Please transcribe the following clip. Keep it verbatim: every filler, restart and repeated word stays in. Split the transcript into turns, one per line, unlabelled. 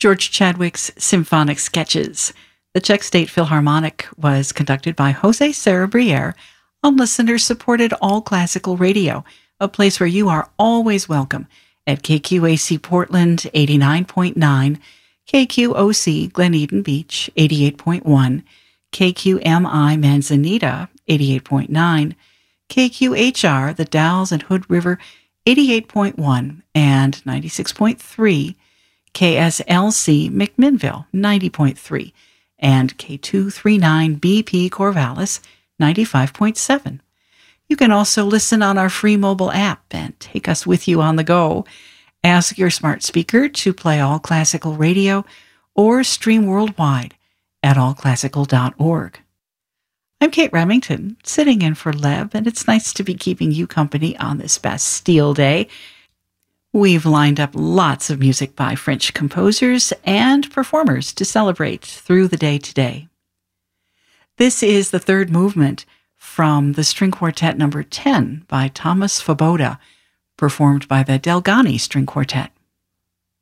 George Chadwick's Symphonic Sketches. The Czech State Philharmonic was conducted by Jose Sarabriere on listener-supported all-classical radio, a place where you are always welcome at K Q A C Portland eighty-nine point nine, K Q O C Glen Eden Beach eighty-eight point one, K Q M I Manzanita eighty-eight point nine, K Q H R The Dalles and Hood River eighty-eight point one and ninety-six point three, K S L C McMinnville ninety point three, and K two thirty-nine B P Corvallis ninety-five point seven. You can also listen on our free mobile app and take us with you on the go. Ask your smart speaker to play All Classical Radio or stream worldwide at all classical dot org. I'm Kate Remington, sitting in for Lev, and it's nice to be keeping you company on this Bastille Day. We've lined up lots of music by French composers and performers to celebrate through the day today. This is the third movement from the String Quartet number ten by Thomas Svoboda, performed by the Delgani String Quartet.